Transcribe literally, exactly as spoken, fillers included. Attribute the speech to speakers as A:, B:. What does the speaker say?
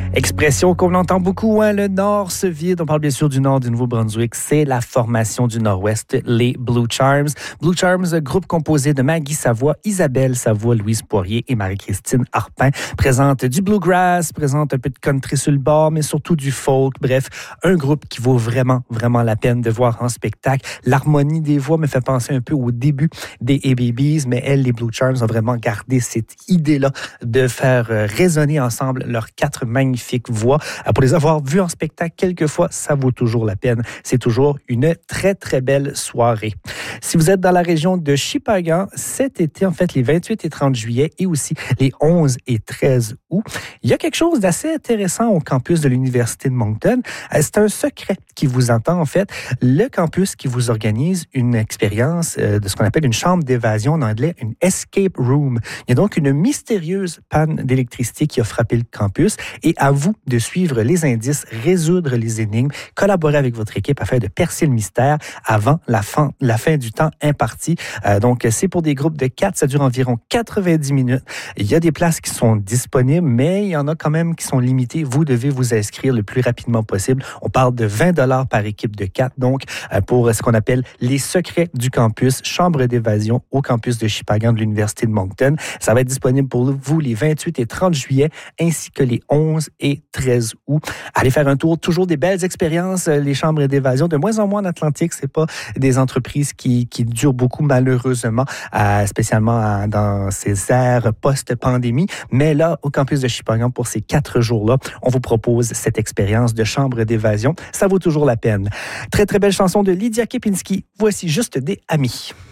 A: Expression qu'on entend beaucoup, hein, le Nord se vide. On parle bien sûr du Nord du Nouveau-Brunswick. C'est la formation du Nord-Ouest, les Blue Charms. Blue Charms, groupe composé de Maggie Savoie, Isabelle Savoie, Louise Poirier et Marie-Christine Harpin. Présente du bluegrass, présente un peu de country sur le bord, mais surtout du folk. Bref, un groupe qui vaut vraiment, vraiment la peine de voir en spectacle. L'harmonie des voix me fait penser un peu au début des A B Bs, mais elles, les Blue Charms, ont vraiment gardé cette idée-là de faire résonner ensemble leurs quatre magnifiques voix. Pour les avoir vus en spectacle quelques fois, ça vaut toujours la peine. C'est toujours une très, très belle soirée. Si vous êtes dans la région de Shippagan, cet été, en fait, les vingt-huit et trente juillet et aussi les onze et treize août, il y a quelque chose d'assez intéressant au campus de l'Université de Moncton. C'est un secret qui vous entend, en fait. Le campus qui vous organise une expérience de ce qu'on appelle une chambre d'évasion en anglais, une escape room. Il y a donc une mystérieuse panne d'électricité qui a frappé le campus et à vous de suivre les indices, résoudre les énigmes, collaborer avec votre équipe afin de percer le mystère avant la fin, la fin du temps imparti. Euh, donc, c'est pour des groupes de quatre, ça dure environ quatre-vingt-dix minutes. Il y a des places qui sont disponibles, mais il y en a quand même qui sont limitées. Vous devez vous inscrire le plus rapidement possible. On parle de vingt dollars par équipe de quatre, donc euh, pour ce qu'on appelle les secrets du campus, chambre d'évasion au campus de Shippagan de l'Université de Moncton. Ça va être disponible pour vous les vingt-huit et trente juillet, ainsi que les onze et treize août. Allez faire un tour, toujours des belles expériences, les chambres d'évasion. De moins en moins en Atlantique, c'est pas des entreprises qui, qui durent beaucoup malheureusement, euh, spécialement dans ces ères post-pandémie. Mais là, au campus de Shippagan, pour ces quatre jours-là, on vous propose cette expérience de chambre d'évasion. Ça vaut toujours la peine. Très, très belle chanson de Lydia Kepinski. Voici juste des amis.